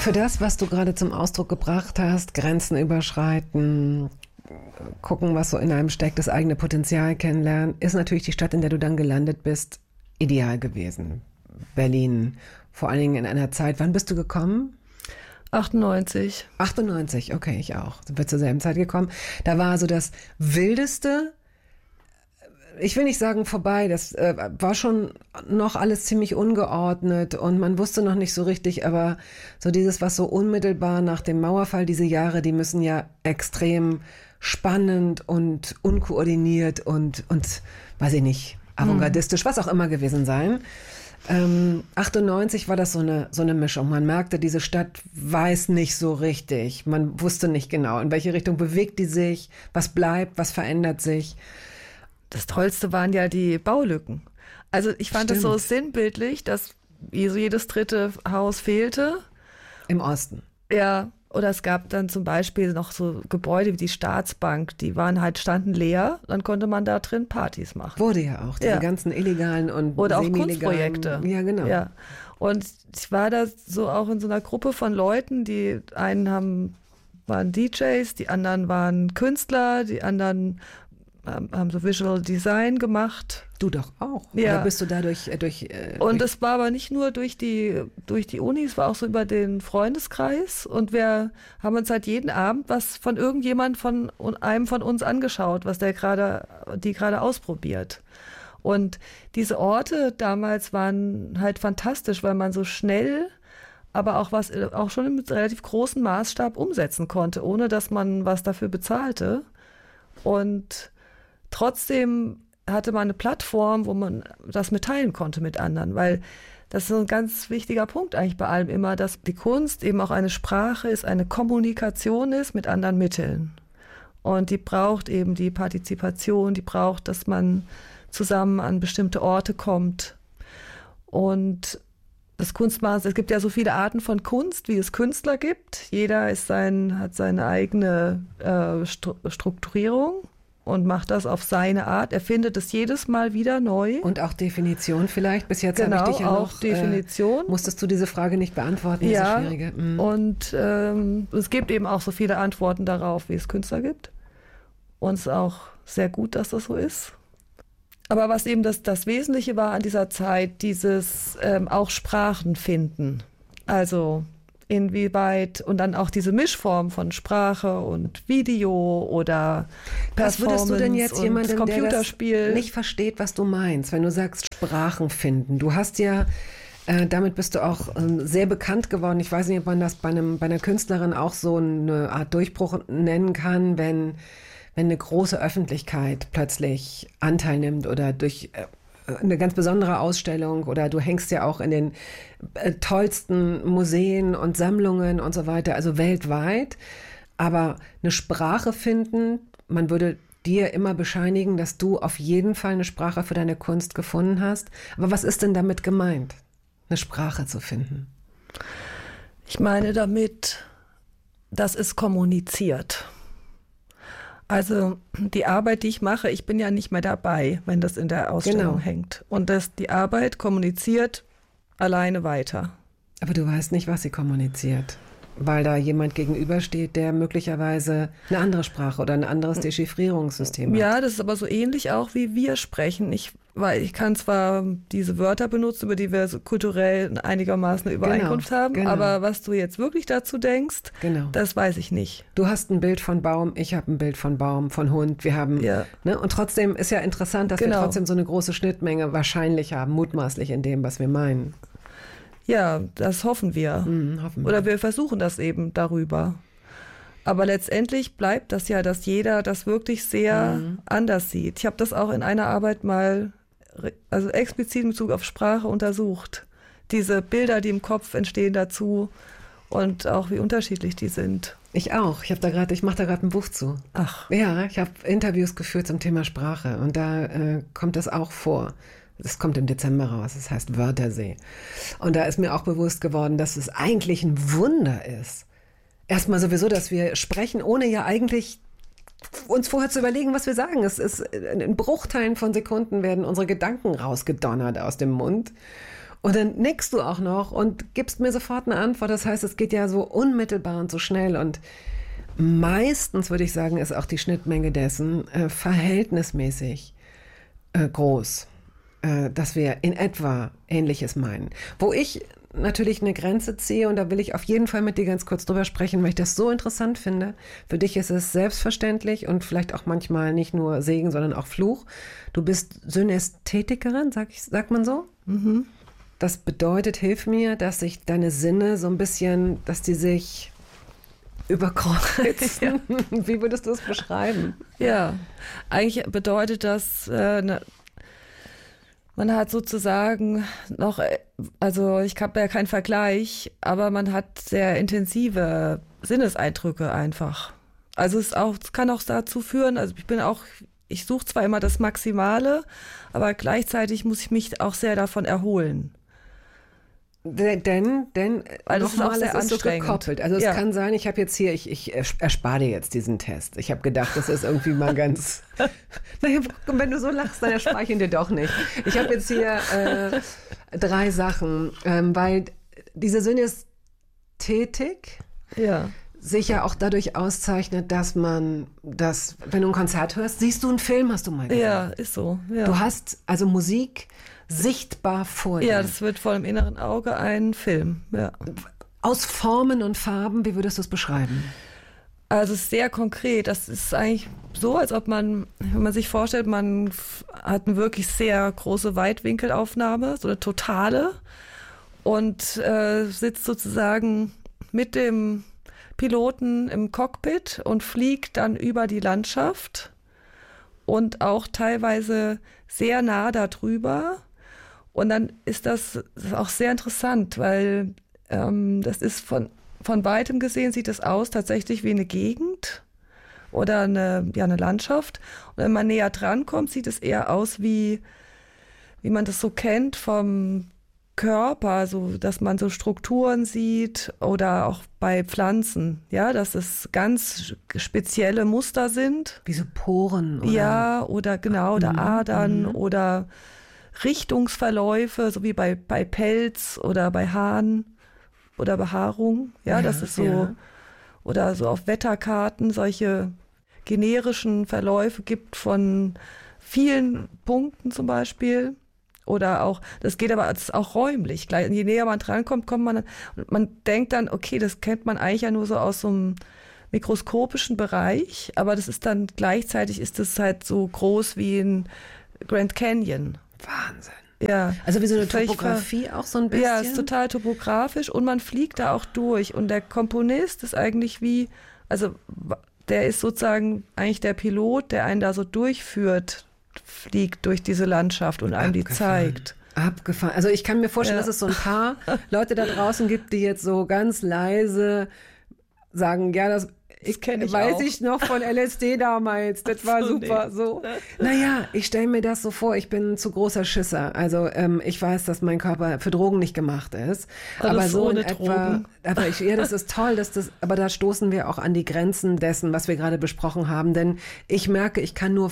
Für das, was du gerade zum Ausdruck gebracht hast, Grenzen überschreiten, gucken, was so in einem steckt, das eigene Potenzial kennenlernen, ist natürlich die Stadt, in der du dann gelandet bist, ideal gewesen. Berlin, vor allen Dingen in einer Zeit. Wann bist du gekommen? 98. 98, okay, ich auch. Sind wir zur selben Zeit gekommen. Da war so das Wildeste, ich will nicht sagen vorbei, das war schon noch alles ziemlich ungeordnet und man wusste noch nicht so richtig, aber so dieses, was so unmittelbar nach dem Mauerfall, diese Jahre, die müssen ja extrem spannend und unkoordiniert und weiß ich nicht, avantgardistisch, was auch immer gewesen sein. 98 war das so eine Mischung. Man merkte, diese Stadt weiß nicht so richtig. Man wusste nicht genau, in welche Richtung bewegt die sich, was bleibt, was verändert sich. Das Tollste waren ja die Baulücken. Also ich fand es so sinnbildlich, dass jedes dritte Haus fehlte. Im Osten. Ja, oder es gab dann zum Beispiel noch so Gebäude wie die Staatsbank, die standen leer, dann konnte man da drin Partys machen. Wurde ja auch, diese ganzen illegalen und oder auch Kunstprojekte. Ja, genau. Ja. Und ich war da so auch in so einer Gruppe von Leuten, die einen waren DJs, die anderen waren Künstler, die anderen haben so Visual Design gemacht. Du doch auch. Ja. Oder bist du dadurch und es war aber nicht nur durch die Uni, es war auch so über den Freundeskreis. Und wir haben uns halt jeden Abend was von irgendjemand von einem von uns angeschaut, was die gerade ausprobiert. Und diese Orte damals waren halt fantastisch, weil man so schnell, aber auch schon im relativ großen Maßstab umsetzen konnte, ohne dass man was dafür bezahlte. Und trotzdem hatte man eine Plattform, wo man das mitteilen konnte mit anderen, weil das ist ein ganz wichtiger Punkt eigentlich bei allem immer, dass die Kunst eben auch eine Sprache ist, eine Kommunikation ist mit anderen Mitteln. Und die braucht eben die Partizipation, die braucht, dass man zusammen an bestimmte Orte kommt. Und das Kunstmaß, es gibt ja so viele Arten von Kunst, wie es Künstler gibt. Jeder hat seine eigene Strukturierung und macht das auf seine Art. Er findet es jedes Mal wieder neu. Und auch Definition vielleicht. Bis jetzt habe ich dich ja auch noch, Definition. Musstest du diese Frage nicht beantworten, ja, diese schwierige. Und es gibt eben auch so viele Antworten darauf, wie es Künstler gibt. Und es ist auch sehr gut, dass das so ist. Aber was eben das Wesentliche war an dieser Zeit, dieses auch Sprachen finden. Also inwieweit, und dann auch diese Mischform von Sprache und Video oder Performance. Was würdest du denn jetzt jemandem, Computerspiel, der das nicht versteht, was du meinst, wenn du sagst Sprachen finden? Du hast ja, damit bist du auch sehr bekannt geworden. Ich weiß nicht, ob man das bei einer Künstlerin auch so eine Art Durchbruch nennen kann, wenn eine große Öffentlichkeit plötzlich Anteil nimmt oder durch eine ganz besondere Ausstellung oder du hängst ja auch in den tollsten Museen und Sammlungen und so weiter, also weltweit. Aber eine Sprache finden, man würde dir immer bescheinigen, dass du auf jeden Fall eine Sprache für deine Kunst gefunden hast. Aber was ist denn damit gemeint, eine Sprache zu finden? Ich meine damit, dass es kommuniziert. Also die Arbeit, die ich mache, ich bin ja nicht mehr dabei, wenn das in der Ausstellung hängt. Und die Arbeit kommuniziert alleine weiter. Aber du weißt nicht, was sie kommuniziert, weil da jemand gegenübersteht, der möglicherweise eine andere Sprache oder ein anderes Dechiffrierungssystem hat. Ja, das ist aber so ähnlich auch, wie wir sprechen. Weil ich kann zwar diese Wörter benutzen, über die wir so kulturell einigermaßen eine Übereinkunft haben, aber was du jetzt wirklich dazu denkst, das weiß ich nicht. Du hast ein Bild von Baum, ich habe ein Bild von Baum, von Hund, wir haben, ne? Und trotzdem ist ja interessant, dass wir trotzdem so eine große Schnittmenge wahrscheinlich haben, mutmaßlich in dem, was wir meinen. Ja, das hoffen wir. Hoffen wir. Oder wir versuchen das eben darüber. Aber letztendlich bleibt das ja, dass jeder das wirklich sehr anders sieht. Ich habe das auch in einer Arbeit mal explizit in Bezug auf Sprache untersucht. Diese Bilder, die im Kopf entstehen dazu und auch wie unterschiedlich die sind. Ich auch. Ich mache da gerade ein Buch zu. Ach. Ja, ich habe Interviews geführt zum Thema Sprache und da kommt das auch vor. Das kommt im Dezember raus, das heißt Wörtersee. Und da ist mir auch bewusst geworden, dass es eigentlich ein Wunder ist. Erstmal sowieso, dass wir sprechen, ohne ja eigentlich uns vorher zu überlegen, was wir sagen. Es ist in Bruchteilen von Sekunden werden unsere Gedanken rausgedonnert aus dem Mund. Und dann nickst du auch noch und gibst mir sofort eine Antwort. Das heißt, es geht ja so unmittelbar und so schnell. Und meistens, würde ich sagen, ist auch die Schnittmenge dessen verhältnismäßig groß, dass wir in etwa Ähnliches meinen. Wo ich natürlich eine Grenze ziehe, und da will ich auf jeden Fall mit dir ganz kurz drüber sprechen, weil ich das so interessant finde. Für dich ist es selbstverständlich und vielleicht auch manchmal nicht nur Segen, sondern auch Fluch. Du bist Synästhetikerin, sagt man so? Mhm. Das bedeutet, hilf mir, dass sich deine Sinne so ein bisschen, dass die sich überkreuzen. Ja. Wie würdest du es beschreiben? Ja, eigentlich bedeutet das, man hat sozusagen noch, also ich habe ja keinen Vergleich, aber man hat sehr intensive Sinneseindrücke einfach. Also es kann auch dazu führen, also ich suche zwar immer das Maximale, aber gleichzeitig muss ich mich auch sehr davon erholen. Denn weil das ist auch sehr anstrengend. So gekoppelt. Also es kann sein, ich habe jetzt hier, ich erspare dir jetzt diesen Test. Ich habe gedacht, das ist irgendwie mal ganz, naja, wenn du so lachst, dann erspare ich ihn dir doch nicht. Ich habe jetzt hier 3 Sachen, weil diese Synästhetik sich ja auch dadurch auszeichnet, dass wenn du ein Konzert hörst, siehst du einen Film, hast du mal gesagt. Ja, ist so. Ja. Du hast also Musik sichtbar vor dir. Ja, das wird vor dem inneren Auge ein Film. Ja. Aus Formen und Farben, wie würdest du es beschreiben? Also es ist sehr konkret. Das ist eigentlich so, als ob man, wenn man sich vorstellt, man hat eine wirklich sehr große Weitwinkelaufnahme, so eine totale, und sitzt sozusagen mit dem Piloten im Cockpit und fliegt dann über die Landschaft und auch teilweise sehr nah darüber. Und dann ist das auch sehr interessant, weil das ist von weitem gesehen, sieht es aus tatsächlich wie eine Gegend oder eine Landschaft. Und wenn man näher dran kommt, sieht es eher aus wie man das so kennt vom Körper, so dass man so Strukturen sieht, oder auch bei Pflanzen, ja, dass es ganz spezielle Muster sind. Wie so Poren, oder? Ja, oder genau, oder Adern oder Richtungsverläufe, so wie bei Pelz oder bei Haaren oder Behaarung. Ja, das ist so, oder so auf Wetterkarten solche generischen Verläufe gibt von vielen Punkten zum Beispiel. Oder auch, das geht aber das ist auch räumlich. Je näher man drankommt, man denkt dann, okay, das kennt man eigentlich ja nur so aus so einem mikroskopischen Bereich, aber das ist dann gleichzeitig ist es halt so groß wie ein Grand Canyon. Wahnsinn. Ja. Also wie so eine Topografie auch so ein bisschen? Ja, es ist total topografisch und man fliegt da auch durch. Und der Komponist ist eigentlich der ist sozusagen eigentlich der Pilot, der einen da so durchführt, fliegt durch diese Landschaft und einem die zeigt. Abgefahren. Also ich kann mir vorstellen, dass es so ein paar Leute da draußen gibt, die jetzt so ganz leise sagen, ja, das weiß ich noch von LSD damals, das war super. Nee. So. Naja, ich stelle mir das so vor, ich bin ein zu großer Schisser. Also ich weiß, dass mein Körper für Drogen nicht gemacht ist. Aber so in etwa, das ist toll, aber da stoßen wir auch an die Grenzen dessen, was wir gerade besprochen haben. Denn ich merke, ich kann nur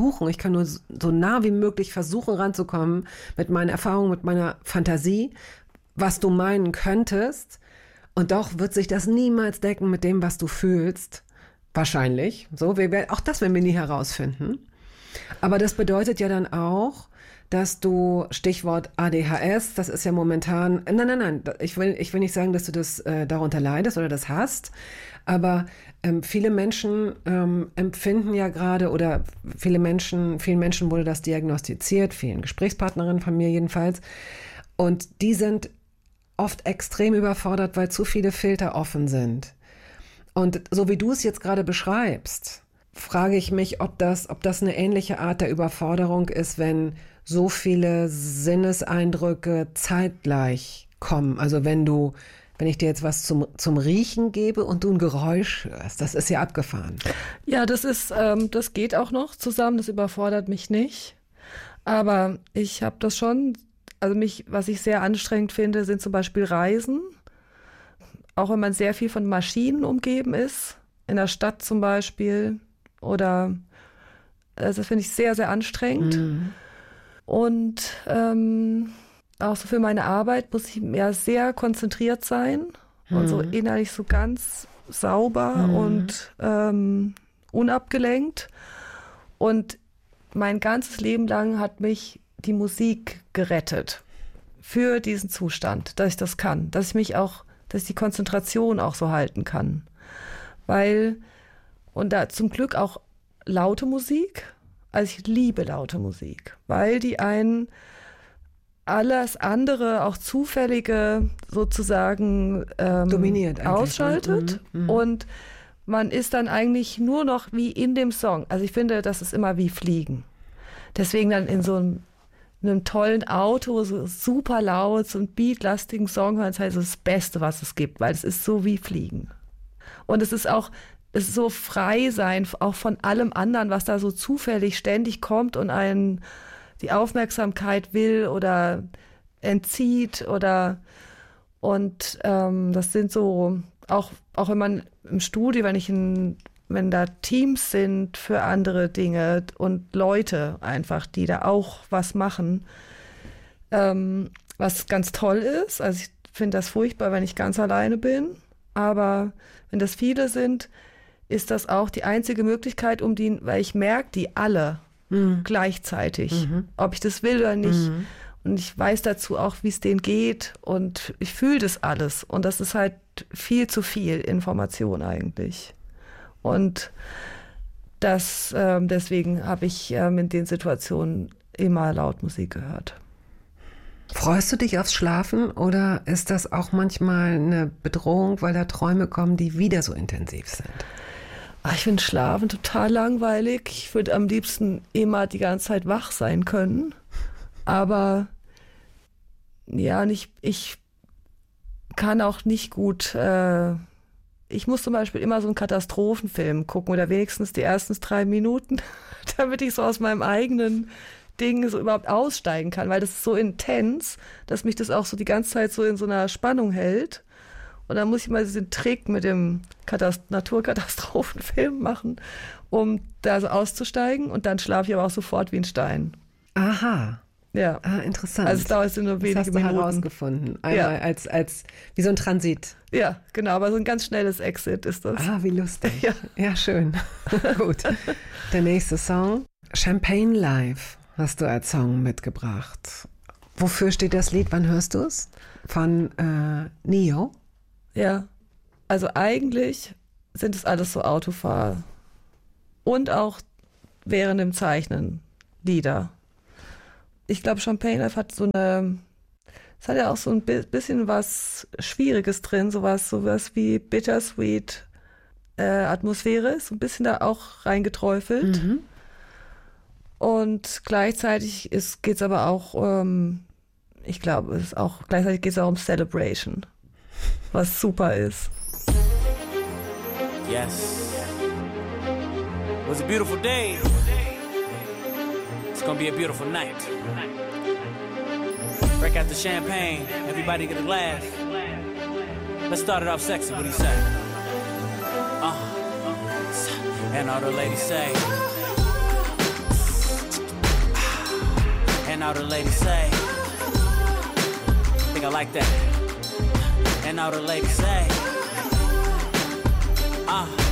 so nah wie möglich versuchen ranzukommen mit meinen Erfahrungen, mit meiner Fantasie, was du meinen könntest. Und doch wird sich das niemals decken mit dem, was du fühlst. Wahrscheinlich. So, auch das werden wir nie herausfinden. Aber das bedeutet ja dann auch, dass du, Stichwort ADHS, das ist ja momentan, nein, ich will nicht sagen, dass du das darunter leidest oder das hast, aber viele Menschen empfinden ja gerade, oder vielen Menschen wurde das diagnostiziert, vielen Gesprächspartnerinnen von mir jedenfalls, und die sind oft extrem überfordert, weil zu viele Filter offen sind. Und so wie du es jetzt gerade beschreibst, frage ich mich, ob das eine ähnliche Art der Überforderung ist, wenn so viele Sinneseindrücke zeitgleich kommen. Also wenn ich dir jetzt was zum Riechen gebe und du ein Geräusch hörst, das ist ja abgefahren. Ja, das geht auch noch zusammen, das überfordert mich nicht. Aber ich habe das schon. Also was ich sehr anstrengend finde, sind zum Beispiel Reisen. Auch wenn man sehr viel von Maschinen umgeben ist, in der Stadt zum Beispiel. Also das finde ich sehr, sehr anstrengend. Mhm. Und auch so für meine Arbeit muss ich ja sehr konzentriert sein und so innerlich so ganz sauber und unabgelenkt. Und mein ganzes Leben lang hat mich die Musik gerettet für diesen Zustand, dass ich das kann, dass ich die Konzentration auch so halten kann. Und da zum Glück auch laute Musik, also ich liebe laute Musik, weil die einen alles andere, auch Zufällige sozusagen dominiert ausschaltet und man ist dann eigentlich nur noch wie in dem Song. Also ich finde, das ist immer wie Fliegen. Deswegen dann in so einem tollen Auto, so super laut, so einen beatlastigen Song hören, ist halt so das Beste, was es gibt, weil es ist so wie Fliegen. Und es ist so frei sein, auch von allem anderen, was da so zufällig ständig kommt und einen die Aufmerksamkeit will oder entzieht und das sind so, auch wenn man im Studio, wenn da Teams sind für andere Dinge und Leute einfach, die da auch was machen, was ganz toll ist. Also ich finde das furchtbar, wenn ich ganz alleine bin, aber wenn das viele sind, ist das auch die einzige Möglichkeit, weil ich merke, die alle gleichzeitig, ob ich das will oder nicht. Und ich weiß dazu auch, wie es denen geht und ich fühle das alles. Und das ist halt viel zu viel Information eigentlich. Und deswegen habe ich in den Situationen immer laut Musik gehört. Freust du dich aufs Schlafen oder ist das auch manchmal eine Bedrohung, weil da Träume kommen, die wieder so intensiv sind? Ich finde Schlafen total langweilig. Ich würde am liebsten immer die ganze Zeit wach sein können. Aber ja, ich kann auch nicht gut. Ich muss zum Beispiel immer so einen Katastrophenfilm gucken oder wenigstens die ersten 3 Minuten, damit ich so aus meinem eigenen Ding so überhaupt aussteigen kann, weil das ist so intens, dass mich das auch so die ganze Zeit so in so einer Spannung hält. Und dann muss ich mal diesen Trick mit dem Naturkatastrophenfilm machen, um da so auszusteigen. Und dann schlafe ich aber auch sofort wie ein Stein. Aha. Ja. Interessant. Also es dauert nur wenige das hast du Minuten. Herausgefunden. Einmal als wie so ein Transit. Ja, genau. Aber so ein ganz schnelles Exit ist das. Wie lustig. Ja, schön. Gut. Der nächste Song. Champagne Live hast du als Song mitgebracht. Wofür steht das Lied? Wann hörst du es? Von Neo? Ja, also eigentlich sind es alles so Autofahr- und auch während dem Zeichnen Lieder. Ich glaube, Champagne Life hat es hat ja auch so ein bisschen was Schwieriges drin, sowas wie Bittersweet Atmosphäre, so ein bisschen da auch reingeträufelt. Und gleichzeitig geht es aber auch, ich glaube, gleichzeitig geht es auch um Celebration. Was super ist. Yes. It was a beautiful day. It's gonna be a beautiful night. Break out the champagne. Everybody get a glass. Let's start it off sexy. What do you say? And all the ladies say. And all the ladies say. I think I like that. And all the ladies say,